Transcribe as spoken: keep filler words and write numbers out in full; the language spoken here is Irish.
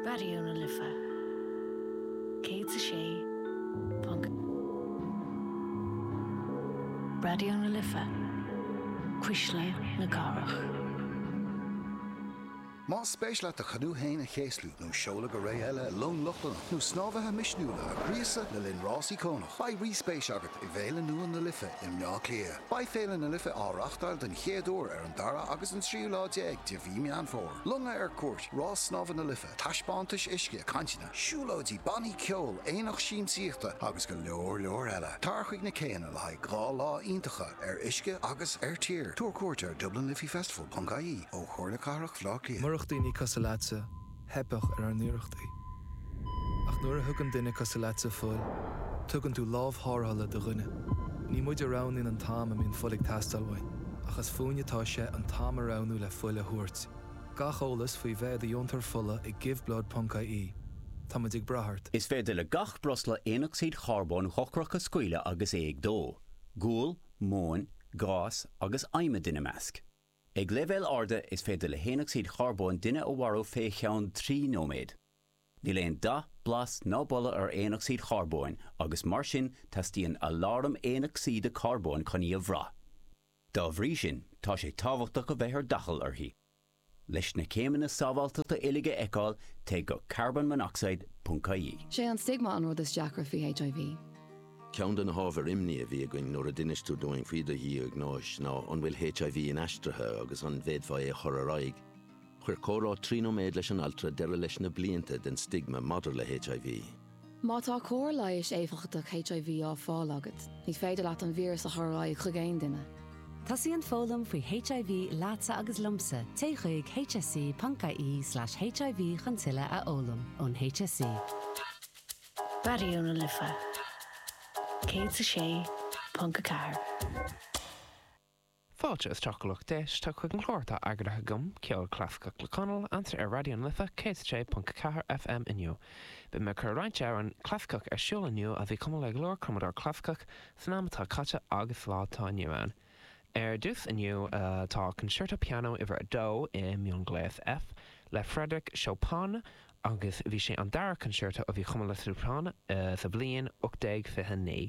Radio na Lifa. Céad sa sé, punk. Radio na Lifa. Quisle na Garach. Má spéisle a chadú héin a chéslú nó seola go ré eile lón lochlan nó snábhathe misnúla a chríosa na linn rásí cónach. Ba ríspéis agat i bhéile nuan na lifa i mná clia. Ba féile na lifa áreachtáil den chéadúir ar an dara agus an tríú lá déag de bhí meán fór. Lunga ar cuairt, rás snábha na lifa, taispántais isce a cantina, siúlóidí baní ceol, éonach síim síochta agus go leor leor eile. Tarchuig na céanna le haid gá lá iontacha ar isce agus ar tír. Túr cuairt ar Dublin Liffey Festival Punca í ó Chorla Carach Flá Clia. Daoine casalatsa, hebach ar an nuirechtaí. Ach nuair a thugann duine casalatsa fuil, tugann tú lámh thárthala do ghine. Ní muid arán in an táim a mín fulig tastalhain, ach as fúinetá sé an táim aránú le fuil a thuairt. Gach ólas faoi bheith a diontar fulla i Give Blood Punca í. Tá muid ag brathart. Is féidir le gach brosla éonaxíd charbón chocrach a scuile agus éag dó. Gúil, móin, gás agus aime duine measc. Ag level arda is féidir le héanaxíd charbón duine ó warú fé cheann trí nóméid. Ní léon da blas ná bolla ar éanaxíd charbón agus mar sin tastíonn alarm éanaxíd a carbón chuní a bhrá. Dá bhrí sin tá sé tábhachtach go bheith ar dachal orthaí. Leis na céimeanna sábháilteachta uilige eicáil té go carbon monoxide punca í. Sé an stigma an rud is deacra faoi H I V. Ceann den hábhar imní a bhí going nuair a duine tú doing faoide hí ag náis ná an bhfuil H I V in aistrithe agus an bhéadmha é chur araig. Chuir córá trí nóméid leis an altra deire leis na blianta den stigma madidir le H I V. Má tá cór leiis éifeachtach H I V á fáil agat, ní féidir leat an vírus a choráid chugéin duine. Tasíonn fólam faoi H I V lása agus lumsa té chuig H S C punca í slash H I V chuntuile a ólam ón H S C. Radio na Lifa. Céad sa sé, punca car. Fáilte is teachalach deis tá chuig an chláirta agartha gom ceol clafcach le conal antar ar Radio na Lifa céad sa sé punca car F M inniu. Ba me chur roinnt ar an clafcach ar siúl inniu a bhí cumá le glór commodar clafcach san amtá caite agus látá inniuan. Ar dús inniu uh, tá concerto piano iver a dó i mion gléith F le Frederick Chopin agus bhí sé an dara concerto a bhí chumá le trúplána uh, sa blion ochtéag fiche ní.